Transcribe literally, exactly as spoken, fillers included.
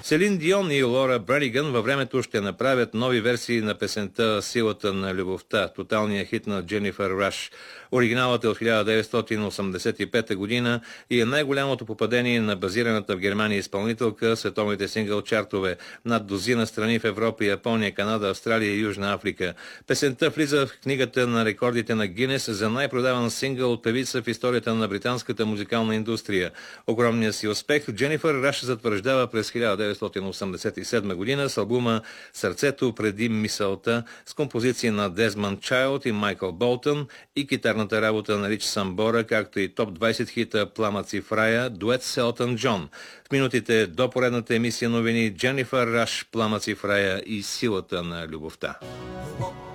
Селин Дион и Лора Брениган във времето ще направят нови версии на песента "Силата на любовта", тоталния хит на Дженифър Раш. Оригиналът е от хиляда деветстотин осемдесет и пета година и е най-голямото попадение на базираната в Германия изпълнителка световните сингъл чартове над дозина страни в Европа, Япония, Канада, Австралия и Южна Африка. Песента влиза в книгата на рекордите на Гинес за най-продаван сингъл от певица в историята на британската музикална индустрия. Огромният си успех Дженифър Раш затвърждава през хиляда деветстотин осемдесет и седма година с албума "Сърцето преди мисълта" с композиции на Дезмонд Чайлд и Майкъл Болтън и китарната работа на Рич Самбора, както и топ двайсет хита "Пламъци в рая", дует с Елтън Джон. В минутите до поредната емисия новини Дженифър Раш, "Пламъци в рая" и "Силата на любовта".